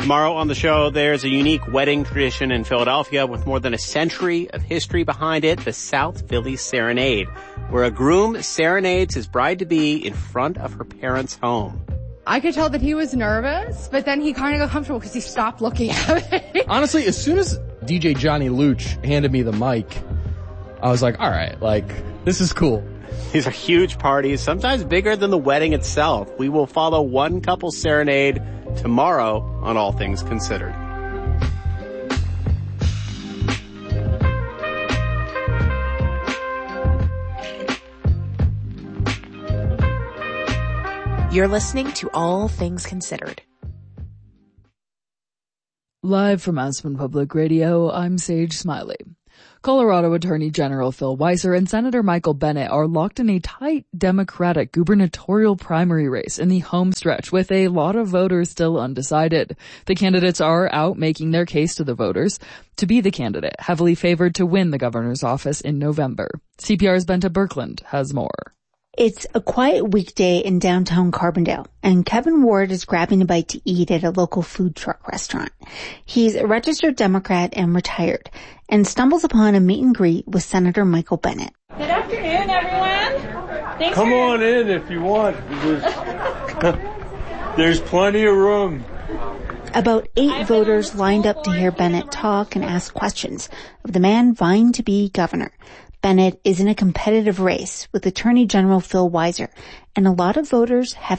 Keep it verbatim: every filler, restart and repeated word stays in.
Tomorrow on the show, there's a unique wedding tradition in Philadelphia with more than a century of history behind it, the South Philly Serenade, where a groom serenades his bride-to-be in front of her parents' home. I could tell that he was nervous, but then he kind of got comfortable because he stopped looking at me. Honestly, as soon as D J Johnny Luch handed me the mic, I was like, all right, like, this is cool. These are huge parties, sometimes bigger than the wedding itself. We will follow one couple's serenade tomorrow on All Things Considered. You're listening to All Things Considered. Live from Aspen Public Radio, I'm Sage Smiley. Colorado Attorney General Phil Weiser and Senator Michael Bennet are locked in a tight Democratic gubernatorial primary race in the home stretch with a lot of voters still undecided. The candidates are out making their case to the voters to be the candidate heavily favored to win the governor's office in November. C P R's Benta Birkeland has more. It's a quiet weekday in downtown Carbondale, and Kevin Ward is grabbing a bite to eat at a local food truck restaurant. He's a registered Democrat and retired, and stumbles upon a meet and greet with Senator Michael Bennet. Good afternoon, everyone. Thanks Come for... on in if you want. There's, there's plenty of room. About eight voters lined up to hear Bennet talk and ask questions of the man vying to be governor. Bennet is in a competitive race with Attorney General Phil Weiser, and a lot of voters have